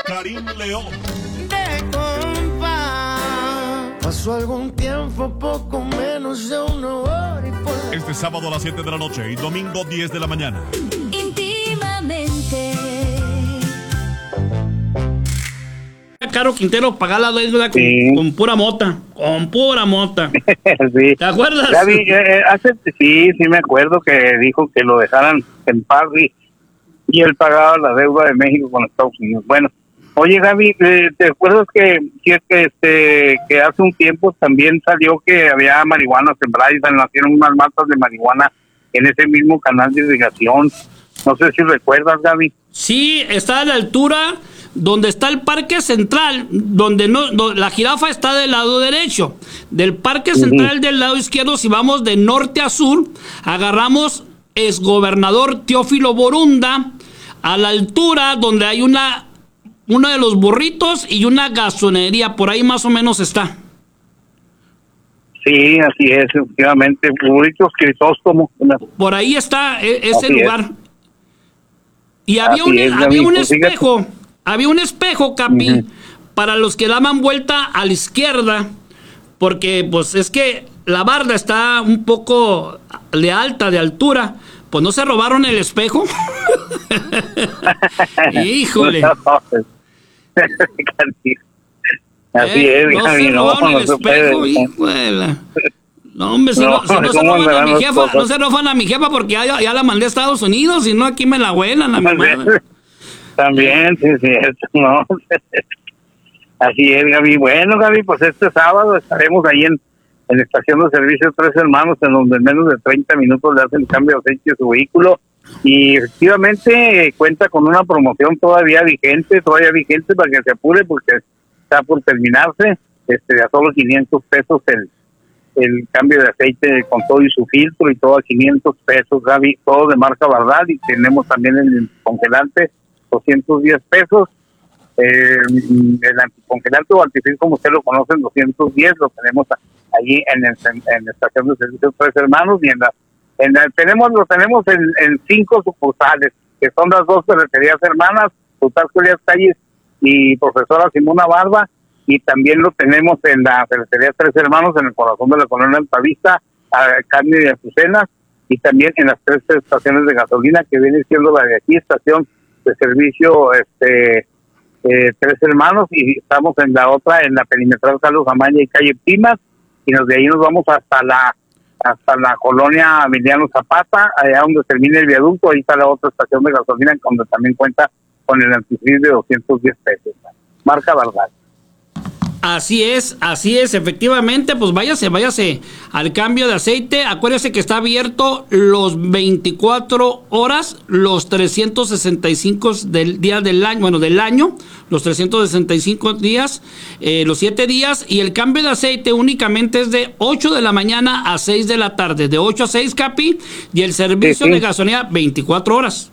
Karim León. De compa. Pasó algún tiempo, poco menos de una hora y por... Este sábado a las 7 de la noche y domingo 10 de la mañana. Íntimamente. Caro Quintero pagar la deuda con pura mota. Con pura mota. Sí. ¿Te acuerdas? Gaby, sí me acuerdo que dijo que lo dejaran en paz y él pagaba la deuda de México con Estados Unidos. Bueno, oye Gaby, ¿te acuerdas que hace un tiempo también salió que había marihuana sembrada y nacieron unas matas de marihuana en ese mismo canal de irrigación? No sé si recuerdas, Gaby. Sí, está a la altura donde está el Parque Central, donde la jirafa está del lado derecho. Del Parque Central del lado izquierdo, si vamos de norte a sur, agarramos exgobernador Teófilo Borunda, a la altura donde hay uno de los burritos y una gasolinería, por ahí más o menos está. Sí, así es, efectivamente, burritos Crisóstomo. Por ahí está ese lugar. Y había un espejo, Capi, para los que daban vuelta a la izquierda, porque pues es que la barda está un poco de altura, pues no se robaron el espejo. Híjole. Así es, no se robaron el espejo, híjole. No, hombre, si no se roban a mi jefa, no se roban a mi jefa porque ya la mandé a Estados Unidos, si no aquí me la vuelan a mi madre. También, sí, no. Así es, Gaby. Bueno, Gaby, pues este sábado estaremos ahí en la estación de servicio Tres Hermanos, en donde en menos de 30 minutos le hacen el cambio de aceite a su vehículo. Y efectivamente cuenta con una promoción todavía vigente para que se apure porque está por terminarse. A solo 500 pesos el cambio de aceite con todo y su filtro y todo a 500 pesos, Gaby, todo de marca Bardal, y tenemos también el congelante 210 pesos, el anticongelante o antifreeze como usted lo conoce, 210, lo tenemos allí en la estación de servicio Tres Hermanos, y lo tenemos en 5 sucursales, que son las 2 ferreterías hermanas, Plutarco Elías Calles y Profesora Simona Barba, y también lo tenemos en la ferretería Tres Hermanos, en el corazón de la colonia Altavista, carne de Azucenas, y también en las 3 estaciones de gasolina, que viene siendo la de aquí, estación de servicio Tres Hermanos, y estamos en la otra, en la perimetral Carlos Amaña y calle Pimas, y de ahí nos vamos hasta la colonia Emiliano Zapata, allá donde termina el viaducto. Ahí está la otra estación de gasolina, donde también cuenta con el antifreeze de 210 pesos, marca Bardal. Así es, efectivamente, pues váyase al cambio de aceite. Acuérdese que está abierto los 24 horas, los 365 días del año, los 365 días, los 7 días, y el cambio de aceite únicamente es de 8 de la mañana a 6 de la tarde, de 8 a 6, Capi, y el servicio de gasolina 24 horas.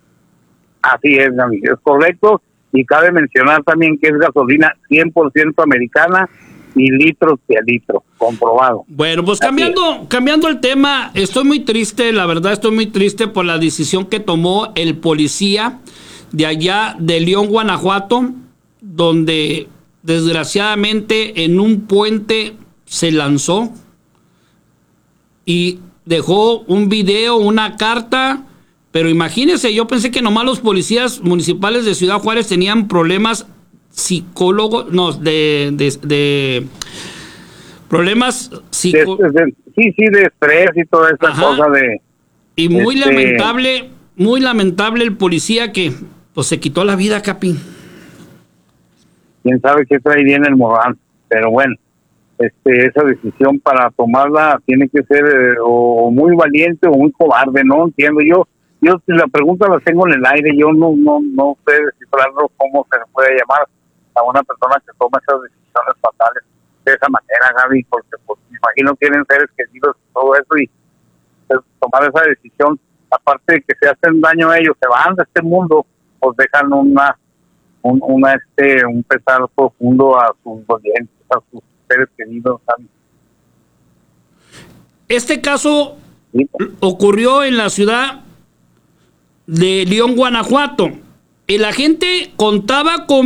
Así es, amigo, es correcto. Y cabe mencionar también que es gasolina 100% americana y litros de a litro, comprobado. Bueno, pues cambiando el tema, estoy muy triste, la verdad estoy muy triste por la decisión que tomó el policía de allá de León, Guanajuato, donde desgraciadamente en un puente se lanzó y dejó un video, una carta. Pero imagínense, yo pensé que nomás los policías municipales de Ciudad Juárez tenían problemas psicólogos, no, de problemas de estrés y toda esta cosa de... Y muy lamentable el policía que pues se quitó la vida, Capi. Quién sabe qué trae bien el Morán, pero bueno, esa decisión para tomarla tiene que ser o muy valiente o muy cobarde, no entiendo yo la pregunta la tengo en el aire, yo no sé descifrarlo cómo se le puede llamar a una persona que toma esas decisiones fatales de esa manera, Gaby, porque pues me imagino que tienen seres queridos y todo eso, y pues, tomar esa decisión, aparte de que se hacen daño a ellos, se van de este mundo, pues dejan un pesar profundo a sus oyentes, a sus seres queridos, Gaby. Este caso ocurrió en la ciudad de León, Guanajuato. El agente contaba con